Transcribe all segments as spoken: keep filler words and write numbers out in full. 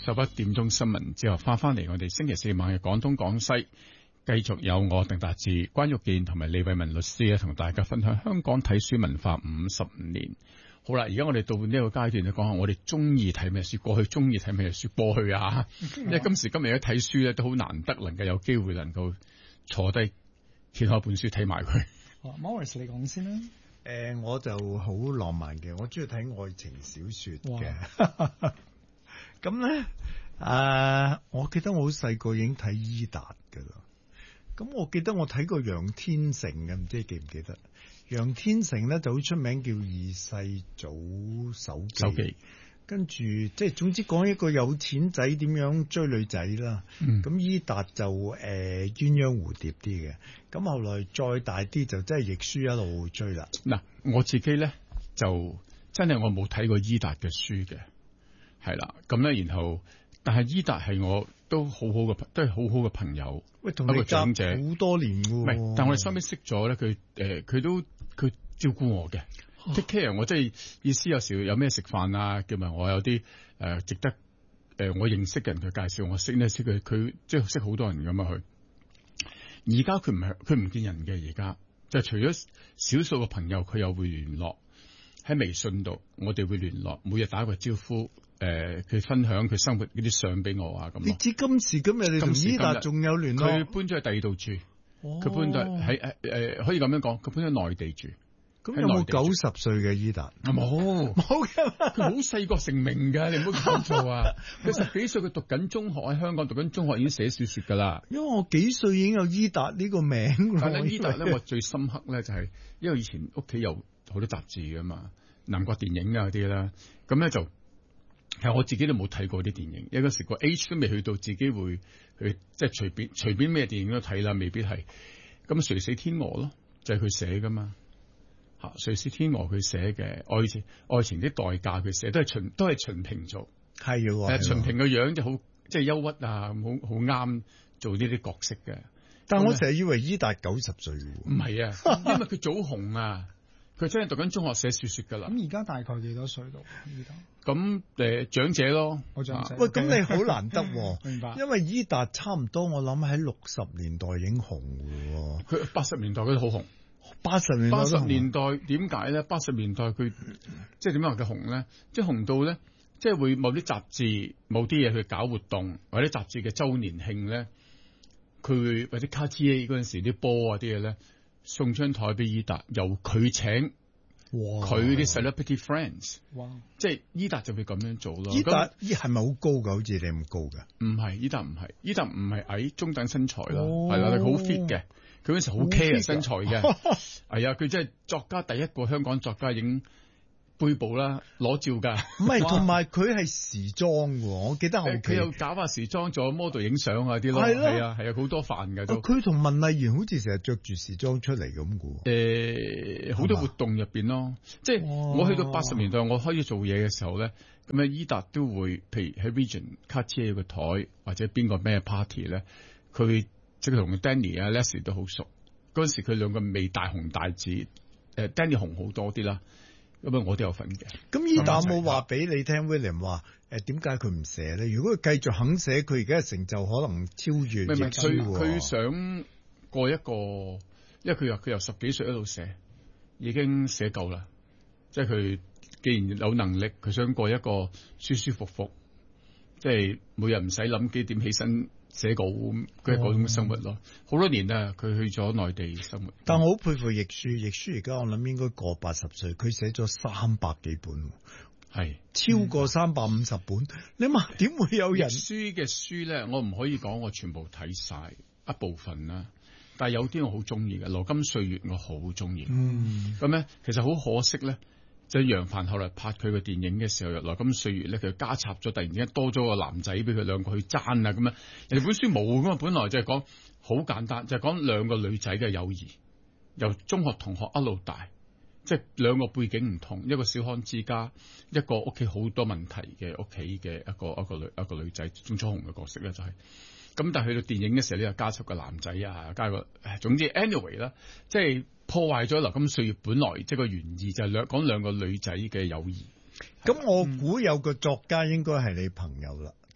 十一點鐘新聞之後翻翻嚟，我哋星期四晚嘅廣東廣西繼續有我鄧達智、關玉健同埋李偉文律師咧，同大家分享香港睇書文化五十五年。好啦，而家我哋到呢個階段就講下我哋中意睇咩書，過去中意睇咩書，過去啊，因為今時今日一睇書咧都好難得，能夠有機會能夠坐低揭開本書睇埋佢。 Morris 你講先啦。 誒、呃，我就好浪漫嘅，我中意睇愛情小說嘅。咁咧，誒、呃，我記得我好細個已經睇伊達噶啦。咁我記得我睇過楊天成嘅，唔知你記唔記得？楊天成咧就好出名，叫二世祖手記。 手記跟住即係總之講一個有錢仔點樣追女仔啦。咁、嗯、伊達就誒鴛鴦蝴蝶啲嘅。咁後來再大啲就真係亦舒一路追啦。 嗱，我自己咧就真係我冇睇過伊達嘅書嘅，係啦。咁咧然後，但係伊達係我都好好嘅，都係好好嘅朋友。 喂，同你夾長者好多年喎。 唔係，但係我哋收尾識咗咧，佢誒佢都佢照顧我嘅。take care 我，即係意思有時有咩食飯啊，叫埋我有啲誒、呃、值得誒、呃、我認識嘅人佢介紹我識呢識佢，佢即係識好多人咁樣去。而家佢唔係佢唔見人嘅，而家就係除咗少數嘅朋友，佢又會聯絡喺微信度，我哋會聯絡，每日打個招呼，誒、呃、佢分享佢生活嗰啲相俾我啊咁。 你知今時今日你同伊達仲有聯絡？ 佢搬咗去第二度住，佢、哦、搬咗喺誒誒可以咁樣講，佢搬咗內地住。 咁有冇九十歲嘅伊達？ 冇冇嘅，佢好細個成名㗎，你唔好搞錯啊！佢十幾歲，佢讀緊中學喺香港讀緊中學已經寫小說㗎啦。 因為我幾歲已經有伊達呢個名。 但係伊達咧，我最深刻咧就係、是、因為以前屋企有好多雜誌㗎嘛，南國電影啊嗰啲啦，咁咧就其實我自己都冇睇過啲電影，因為嗰時個 age 都未去到自己會去即係隨便隨便咩電影都睇啦，未必係。咁誰死天鵝咯，就係佢寫㗎嘛。誰是天鵝佢寫嘅愛情愛情啲代價佢寫都係秦都係秦平做係嘅， 誒秦平個樣就好即係憂鬱啊，好好啱做呢啲角色嘅。 但係我成日以為伊達九十歲唔係啊，因為佢早紅啊，佢真係讀緊中學寫小說噶啦。 咁而家大概幾多歲到？伊達咁誒長者咯， 我長者。 喂，咁你好難得， 明白？ 因為伊達差唔多，我諗喺六十年代已經紅嘅， 佢八十年代佢都好紅。 八十年代八十年代點解咧？八十年代佢即係點樣話佢紅咧？即係紅到咧，即係會某啲雜誌、某啲嘢去搞活動，或者雜誌嘅周年慶咧，佢會或者 Cartier 嗰陣時啲波啊啲嘢咧，送張台俾伊達，由佢請佢啲 celebrity friends， 哇！ 即係伊達就會咁樣做咯。 伊達伊係咪好高噶？好似你咁高噶？ 唔係，伊達唔係，伊達唔係矮，中等身材啦，係啦，佢好 fit 嘅。佢嗰時好 care 身材嘅，係啊！佢真係作家第一個香港作家影背部啦，攞照噶。 唔係，同埋佢係時裝嘅，我記得我佢又搞下時裝，做 model 影相啊啲咯。係啊，係啊，好多飯噶都。 佢同文麗賢好似成日着住時裝出嚟咁嘅。 誒，好多活動入邊咯，即係我去到八十年代，我開始做嘢嘅時候咧，咁啊伊達都會，譬如喺 Regent Cartier 個台或者邊個咩 party 咧，佢。即係同 Danny 啊 Leslie 都好熟，嗰陣時佢兩個未大紅大紫，誒、呃、Danny 紅好多啲啦，咁啊我都有份嘅。 咁伊達冇話俾你聽 William 話誒點解佢唔寫咧？如果佢繼續肯寫，佢而家嘅成就可能超越。 唔係佢佢想過一個，因為佢話佢由十幾歲一路寫，已經寫夠啦。即係佢既然有能力，佢想過一個舒舒服服，即係每日唔使諗幾點起身。寫稿佢係嗰種生活咯，好、哦、多年啦，佢去咗內地生活。 但我好佩服亦舒，亦舒而家我諗應該過八十歲，佢寫咗三百幾本，係超過三百五十本。嗯、你諗點會有人書嘅書咧？我唔可以講我全部睇晒一部分啦，但係有啲我好中意嘅《羅金歲月》，我好中意。嗯，咁咧其實好可惜咧。就楊帆後來拍佢個電影嘅時候，來咁歲月咧，佢加插咗，突然之間多咗個男仔俾佢兩個去爭啊咁樣。人哋本書冇噶嘛，本來就係講好簡單，就係講兩個女仔嘅友誼，由中學同學一路大，即係兩個背景唔同，一個小康之家，一個屋企好多問題嘅屋企嘅一個一個女一個女仔，鍾楚紅嘅角色咧就係、是。咁但係去到電影嘅時候，呢又加插個男仔啊，加個總之 anyway 啦，即係。破壞咗《流金歲月》本來即係個原意，就係兩講兩個女仔嘅友誼。 咁我估有個作家應該係你朋友啦，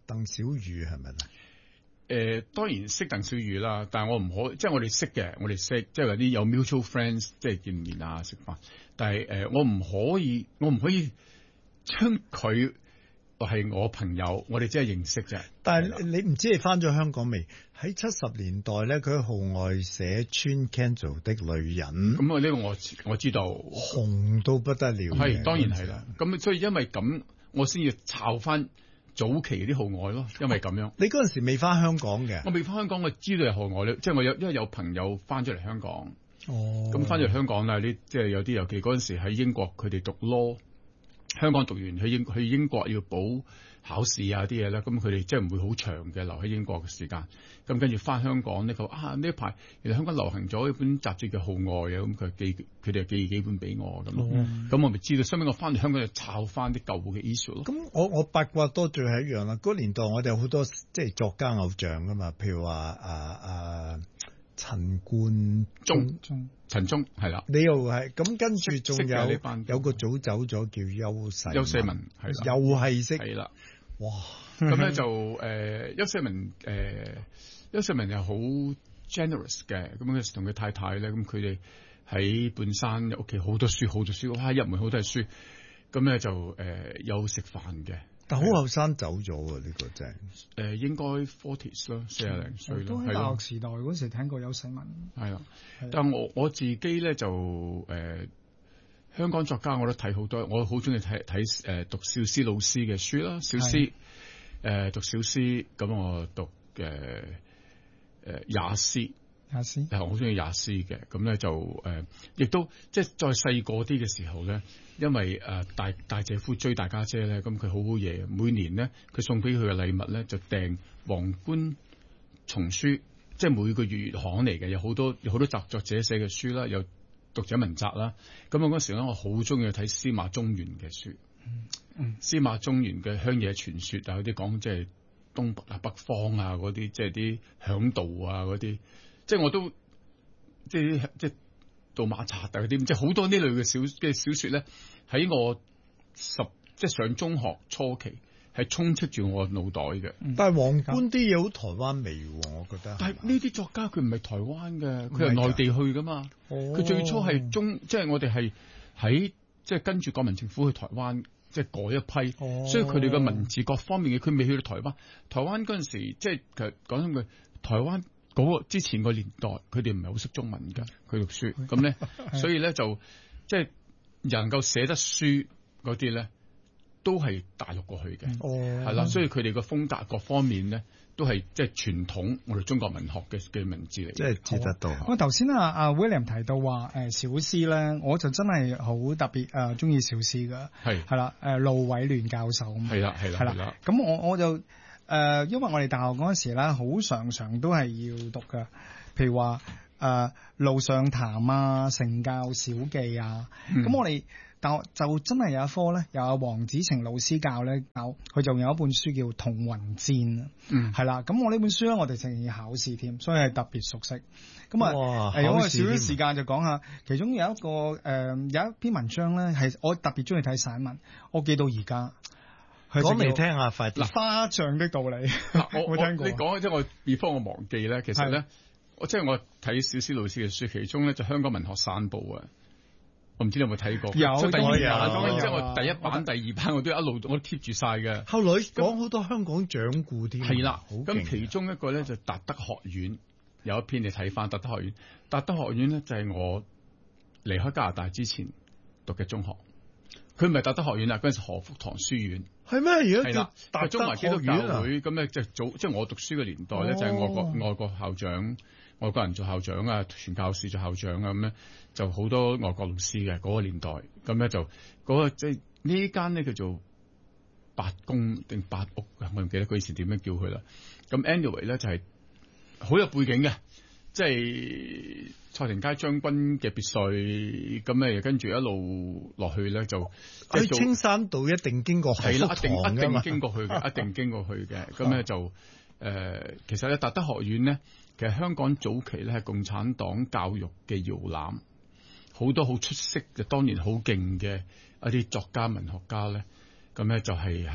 鄧小宇係咪啊？ 誒、呃、當然識鄧小宇啦，但係我唔可，即係我哋識嘅，我哋識，即係有啲有 mutual friends，即係見面啊食飯。但係誒、呃，我唔可以，我唔可以將佢係我朋友，我哋只係認識啫。 但係你唔知你翻咗香港未？喺七十年代咧，佢喺號外寫穿 Kenzo 的女人。 咁啊，呢個我我知道， 紅到不得了。 係當然係啦。咁所以因為咁，我先要抄翻早期啲號外咯。因為咁樣， 你嗰陣時未翻香港嘅？ 我未翻香港，我知道係號外咧。即係我有，因為有朋友翻咗嚟香港。 哦。咁翻咗嚟香港啦，啲即係有啲尤其嗰陣時喺英國，佢哋讀 law， 香港讀完去英去英國要補考試啊啲嘢咧，咁佢哋即係唔會好長嘅留喺英國嘅時間。咁跟住翻香港咧，佢話啊呢一排原來香港流行咗一本雜誌叫《號外》啊，咁佢寄佢哋寄幾本俾我咁。咁、嗯、我咪知道，收尾我翻嚟香港就抄翻啲舊嘅 issue 咯。 咁我我八卦多最係一樣啦。嗰年代我哋有好多即係作家偶像噶嘛，譬如話啊啊陳冠中， 陳忠係啦。 你又係咁跟住仲有有個早走咗叫邱世邱世文係啦， 又係識係啦。 哇！ 咁咧就誒，邱世文誒。邱世文又好 generous 嘅，咁嗰時同佢太太咧，咁佢哋喺半山屋企好多書，好多書，哇！入門好多係書，咁咧就誒、呃、有食飯嘅。 但好後生走咗喎，呢、呢個真係誒、 呃、應該 forties 咯，四廿零歲咯。 都喺大學時代嗰時聽過邱世文。係啦， 但係我我自己咧就誒、呃、香港作家我都睇好多，我好中意睇睇誒讀小思老師嘅書啦，小思誒、呃、讀小思，咁我讀嘅。誒也斯， 也斯係我好中意也斯嘅，咁咧就誒，亦、呃、都即係再細個啲嘅時候咧，因為誒、呃、大大姐夫追大家姐咧，咁佢好好嘢，每年咧佢送俾佢嘅禮物咧就訂皇冠叢書，即係每個月月刊嚟嘅，有好多有好多習作者寫嘅書啦，有讀者文摘啦，咁我嗰時咧我好中意睇司馬中原嘅書，嗯，司馬中原嘅鄉野傳說啊，有啲講即係。東北啊、北方啊嗰啲，即係啲響道啊嗰啲，即係我都即係即係杜馬賊啊嗰啲，即係好多呢類嘅小嘅小說咧，喺我十即係上中學初期係充斥住我腦袋嘅。 嗯、但係皇冠啲嘢好台灣味喎，我覺得。但係呢啲作家佢唔係台灣嘅，佢係內地去噶嘛。佢最初係中，即係我哋係喺即係跟住國民政府去台灣。即係嗰一批，哦、所以佢哋嘅文字各方面嘅，佢未去到台灣。台灣嗰陣時，即係其實講真句，台灣嗰個之前個年代，佢哋唔係好識中文㗎，佢讀書咁咧，所以咧就即係能夠寫得書嗰啲咧，都係大陸過去嘅，係啦、哦，所以佢哋嘅風格各方面咧。都係即係傳統我哋中國文學嘅嘅文字嚟， 即係接得到。 我頭先啊啊 William 提到話誒、呃、小詩咧，我就真係好特別誒中意小詩噶，係係啦誒盧偉聯教授咁， 係啦係啦係啦。 咁我我就誒、呃、因為我哋大學嗰陣時咧，好常常都係要讀噶，譬如話誒路上談啊、成教小記啊，咁、嗯、我哋。但係就真係有一科咧，有阿黃子晴老師教咧教，佢就有一本書叫《同雲戰》啊，嗯，係啦。咁我呢本書咧，我哋淨係要考試添，所以係特別熟悉。咁啊，誒，我少少時間就講下，其中有一個誒、呃、有一篇文章咧，係我特別中意睇散文，我記到而家。 講嚟聽下，快啲。 花匠的道理， 我我聽過。你講即係我 before 我忘記咧，其實咧，我即係我睇小思老師嘅書，其中咧就香港文學散步啊。我唔知你有冇睇過？ 有， 即係第二版， 有即係我第一版、第二版我都一路我都貼住晒嘅。 後來講好多香港掌故添。 係啦，咁其中一個咧就達德學院有一篇你睇翻達德學院。達德學院咧就係我離開加拿大之前讀嘅中學。佢唔係達德學院啦，嗰陣時何福堂書院。 係咩？而家叫達中華基督教會咁咧，即係早即係我讀書嘅年代咧，就係外國外國校長。外國人做校長啊，傳教士做校長啊，咁咧就好多外國老師嘅嗰個年代，咁咧就嗰、嗰個即係呢間咧叫做八公定八屋啊，我唔記得佢以前點樣叫佢啦。咁 anyway 咧就係好有背景嘅，即係蔡廷佳將軍嘅別墅，咁咧跟住一路落去咧就喺青山道一定經過何福堂嘅嘛，一定一定經過去嘅，一定經過去嘅。咁咧就誒、呃，其實咧達德學院咧。其實香港早期咧係共產黨教育嘅搖籃，好多好出色嘅當年好勁嘅一啲作家文學家咧，咁咧就係喺度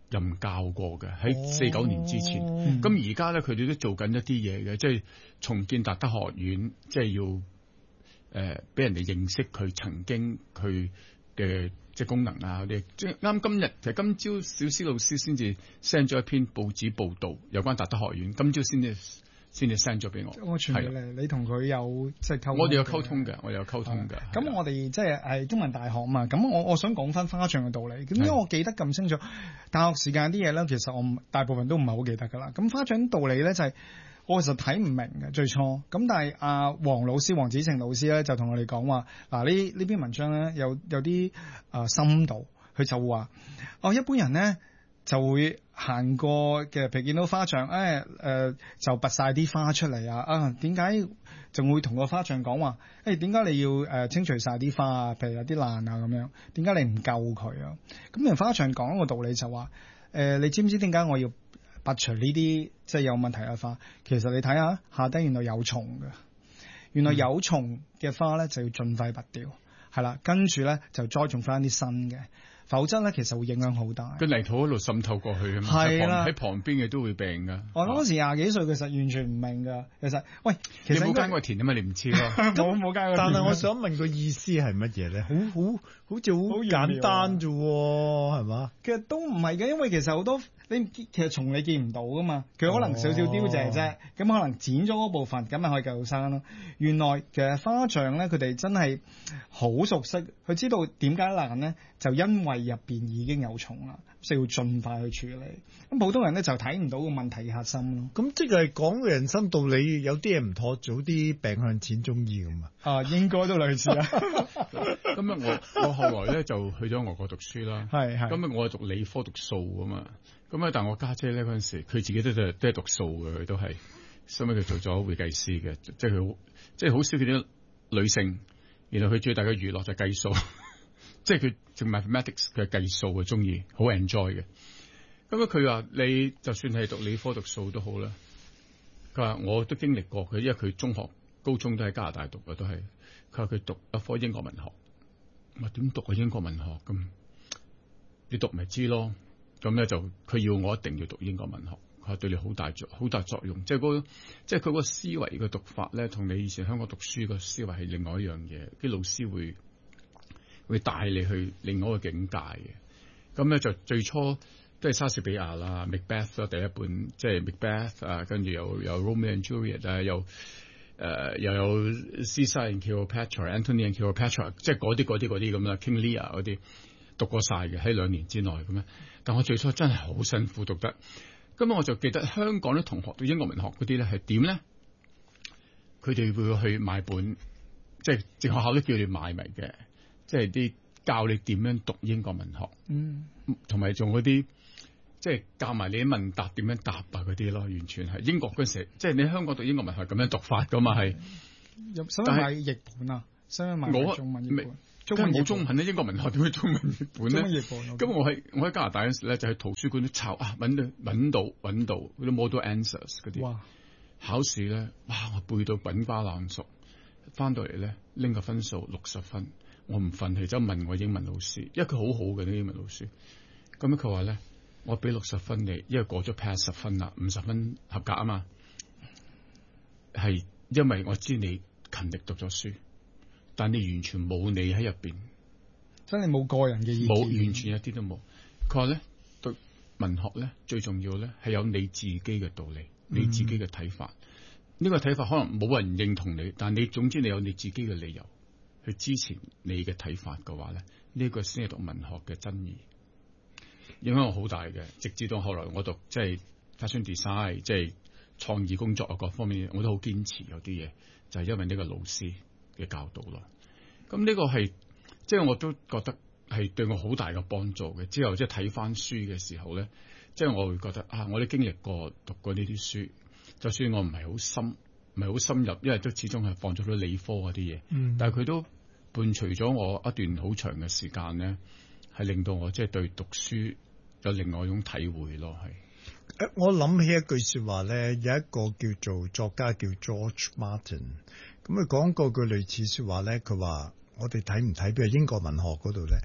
任教過嘅，喺四九年之前。咁而家咧，佢哋都做緊一啲嘢嘅，即係重建達德學院，即係要誒俾、呃、人哋認識佢曾經佢嘅即係功能啊嗰啲。即係啱今日，其實今朝小思老師先至 send 咗一篇報紙報導有關達德學院，今朝先至先至 send 咗俾我。 我傳俾你，你同佢有即係溝通。 我哋有溝通嘅，我哋有溝通嘅。 咁、啊、我哋即係係中文大學嘛，咁我我想講翻花匠嘅道理。咁因為我記得咁清楚，大學時間啲嘢咧，其實我唔大部分都唔係好記得噶啦。咁花匠道理咧就係、是、我其實睇唔明嘅最初。咁但係阿黃老師黃子晴老師咧就同我哋講話，嗱呢呢篇文章咧有有啲啊、呃、深度，佢就話哦一般人咧就會行過嘅，譬如見到花匠，誒、哎、誒、呃、就拔晒啲花出嚟啊！啊，點解仲會同個花匠講話？誒點解你要誒、呃、清除晒啲花啊？譬如有啲爛啊咁樣，點解你唔救佢啊？咁人花匠講一個道理就話：誒、呃、你知唔知點解我要拔除呢啲即係有問題嘅花？其實你睇下下低原來有蟲嘅，原來有蟲嘅花咧就要盡快拔掉，係啦，跟住咧就栽種翻啲新嘅。否則咧，其實會影響好大。個泥土一路滲透過去啊嘛， 係啦， 喺旁邊嘅都會病噶。 我嗰時廿幾歲，其實完全唔明噶。其實，喂，其實你冇耕過田啊嘛，你唔知咯。 冇冇耕過田。 但係我想問個意思係乜嘢咧？好好好似好簡單啫，係嘛？ 其實都唔係嘅，因為其實好多你其實蟲你見唔到噶嘛，佢可能少少凋謝啫，咁、哦、可能剪咗嗰部分，咁咪可以繼續生咯。原來其實花匠咧，佢哋真係好熟悉，佢知道點解爛咧，就因為入邊已經有蟲啦，需要盡快去處理。咁普通人咧就睇唔到個問題嘅核心咯。 咁即係講人生道理，有啲嘢唔妥，早啲病向淺中醫咁啊？ 啊，應該都類似啦。 咁啊，我我後來咧就去咗外國讀書啦。係係。咁啊，我係讀理科讀數啊嘛。咁啊，但我家姐咧嗰陣時，佢自己都都都係讀數嘅，佢都係，所以佢做咗會計師嘅，即係佢好，即係好少見啲女性。然後佢最大嘅娛樂就係計數。即係佢做 mathematics，佢係計數嘅，中意好 enjoy 嘅。咁啊，佢話你就算係讀理科讀數都好啦。佢話我都經歷過佢，因為佢中學、高中都喺加拿大讀嘅，都係。佢話佢讀一科英國文學。我話點讀啊英國文學咁？你讀咪知咯。咁咧就佢要我一定要讀英國文學。佢話對你好大作好大作用。即係嗰即係佢個思維嘅讀法咧，同你以前香港讀書嘅思維係另外一樣嘢。啲老師會。會帶你去另外一個境界嘅，咁咧就最初都係莎士比亞啦 ，Macbeth 啦第一本，即係 Macbeth 啊，跟住又有 Romeo and Juliet 啊，又誒又有 Caesar and Cleopatra、Antony and Cleopatra， 即係嗰啲嗰啲嗰啲咁啦 ，King Lear 嗰啲讀過晒嘅喺兩年之內咁樣。但我最初真係好辛苦讀得，咁我就記得香港啲同學讀英國文學嗰啲咧係點咧？佢哋會去買本，即係直學校都叫你買埋嘅。即係啲教你點樣讀英國文學，嗯，同埋仲嗰啲即係教埋你啲問答點樣答啊嗰啲咯，完全係英國嗰陣時，即係你香港讀英國文學咁樣讀法噶嘛係。 有使唔使買譯本啊？使唔使買中文譯本？ 中文冇中文咧，英國文學點會中文譯本咧？ 中文譯本。咁我喺我喺加拿大嗰陣時咧，就喺圖書館度抄啊，揾到揾到揾到嗰啲 model answers 嗰啲。哇！考試咧，哇！我背到滾瓜爛熟，翻到嚟咧拎個分數六十分。我唔忿氣，就問我英文老師，因為佢好好嘅啲英文老師。咁樣佢話咧，我俾六十分你，因為過咗 pass 十分啦，五十分合格啊嘛。係因為我知你勤力讀咗書，但你完全冇你喺入邊， 真係冇個人嘅意見， 冇完全一啲都冇。佢話咧，讀文學咧最重要咧係有你自己嘅道理，你自己嘅睇法。呢、嗯、個睇法可能冇人認同你，但你總之你有你自己嘅理由。去支持你嘅睇法嘅話咧，呢、這個先係讀文學嘅真義，影響我好大嘅。直至到後來我讀即係 fashion design，即係創意工作啊各方面，我都好堅持有啲嘢，就係、是、因為呢個老師嘅教導咯。咁呢個係即係我都覺得係對我好大嘅幫助嘅。之後即係睇翻書嘅時候咧，即係我會覺得啊，我都經歷過讀過呢啲書，就算我唔係好深。唔係好深入，因為都始終係放咗啲理科嗰啲嘢，嗯、但係佢都伴隨咗我一段好長嘅時間咧，係令到我即係對讀書有另外一種體會咯。係誒，我諗起一句說話咧，有一個叫做作家叫 George Martin， 咁佢講過句類似說話咧，佢話我哋睇唔睇譬如英國文學嗰度咧，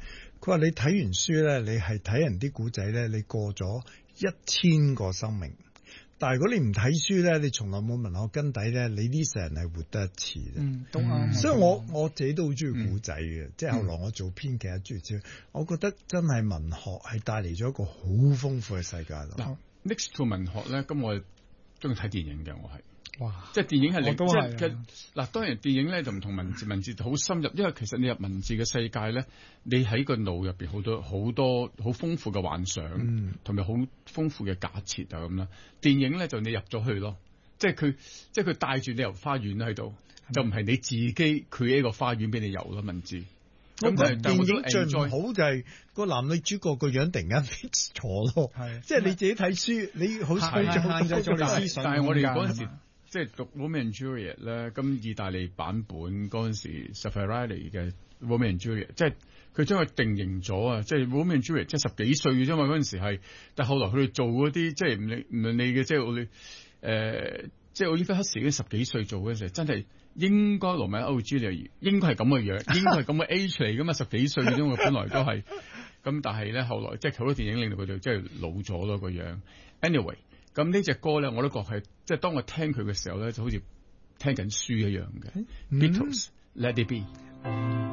佢話你睇完書咧，你係睇人啲古仔咧，你過咗一千個生命。但係如果你唔睇書咧，你從來冇文學根底咧，你呢世人係活得一次啫。 嗯，都啱。 所以我我自己都好中意古仔嘅， 嗯、 即係後來我做編劇啊諸如此類，我覺得真係文學係帶嚟咗一個好豐富嘅世界咯。 嗱 ，next to 文學咧，咁我中意睇電影嘅，我係。 哇！ 即係電影係我都係即係嗱，當然電影咧就唔同文字，文字好深入，因為其實你入文字嘅世界咧，你喺個腦入邊好多好多好豐富嘅幻想，同埋好豐富嘅假設啊咁啦。電影咧就你入咗去咯，即係佢即係佢帶住你遊花園喺度，就唔係你自己佢一個花園俾你遊咯。文字咁但係電影最唔好就係個男女主角個樣突然間 fix 咗咯，係即係你自己睇書，你好細就限制咗你思想。 但係我哋嗰陣時。即係讀 Romeo and Juliet 咧，咁意大利版本嗰陣時 Saffarelli 嘅 Romeo and Juliet，即係佢將佢定型咗啊！即係 Romeo and Juliet 即係十幾歲嘅啫嘛，嗰陣時係，但係後來佢哋做嗰啲即係唔理唔論你嘅，即係我哋誒，即係 Olivia Hussey 嗰十幾歲做嗰陣時，真係應該羅密歐與朱麗葉應該係咁嘅樣，應該係咁嘅 age 嚟噶嘛，十幾歲嘅啫嘛，本來都係咁，但係咧後來即係好多電影令到佢哋即係老咗咯個樣。Anyway。咁呢隻歌咧，我都覺係，即係當我聽佢嘅時候咧，就好似聽緊書一樣嘅。Beatles，Let It Be。